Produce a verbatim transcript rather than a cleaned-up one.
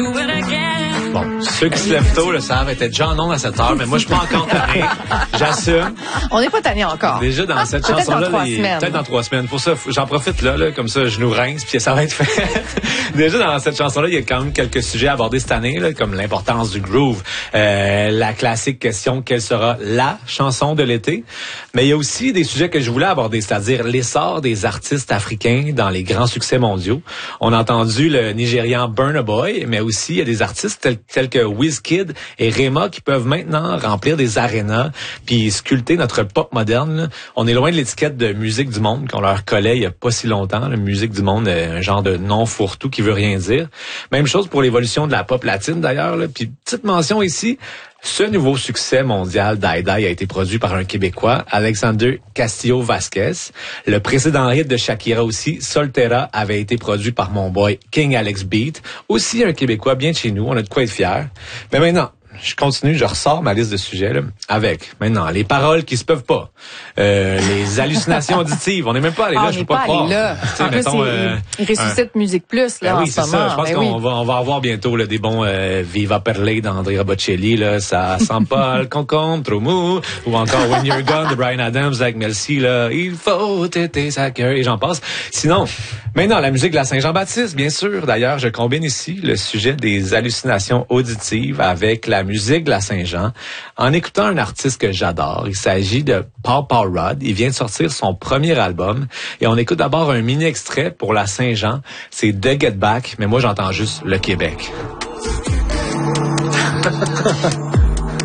Bon, ceux qui se lèvent tôt le savent, était déjà en ondes à cette heure, mais moi, je suis pas encore tanné. J'assume. On n'est pas tanné encore. Déjà dans cette peut-être chanson-là, dans trois les... semaines. peut-être dans trois semaines. Pour ça, j'en profite là, là, comme ça, je nous rince, puis ça va être fait. Déjà dans cette chanson-là, il y a quand même quelques sujets abordés cette année, là, comme l'importance du groove, euh, la classique question quelle sera la chanson de l'été. Mais il y a aussi des sujets que je voulais aborder, c'est-à-dire l'essor des artistes africains dans les grands succès mondiaux. On a entendu le Nigérian Burna Boy, mais aussi il y a des artistes tels, tels que Wizkid et Rema qui peuvent maintenant remplir des arénas puis sculpter notre pop moderne. Là. On est loin de l'étiquette de musique du monde qu'on leur collait il y a pas si longtemps. La musique du monde, un genre de nom fourre-tout qui veut rien dire. Même chose pour l'évolution de la pop latine d'ailleurs. Là. Puis petite mention ici, ce nouveau succès mondial d'Aïe a été produit par un Québécois, Alexander Castillo-Vasquez. Le précédent hit de Shakira aussi, Soltera, avait été produit par mon boy King Alex Beat. Aussi un Québécois bien de chez nous, on a de quoi être fiers. Mais maintenant, je continue, je ressors ma liste de sujets là, avec maintenant les paroles qui se peuvent pas, euh, les hallucinations auditives. On n'est même pas allé là, ah, je on peux pas, pas croire. Là. En plus, mettons, il, euh, il ressuscite un... Musique Plus là ben en oui, ce moment. Ça. Je pense ben qu'on oui. va, on va avoir bientôt là, des bons euh, Viva Perlé d'Andrea Bocelli. Là, ça sent pas le concombre trop mou. Ou encore When You're Gone de Bryan Adams avec Melcy. Là, il faut têter sa cœur et j'en passe. Sinon, maintenant la musique de la Saint-Jean-Baptiste, bien sûr. D'ailleurs, je combine ici le sujet des hallucinations auditives avec la musique de la Saint-Jean. En écoutant un artiste que j'adore, il s'agit de Paul Paul Rudd. Il vient de sortir son premier album et on écoute d'abord un mini extrait pour la Saint-Jean. C'est The Get Back, mais moi j'entends juste le Québec.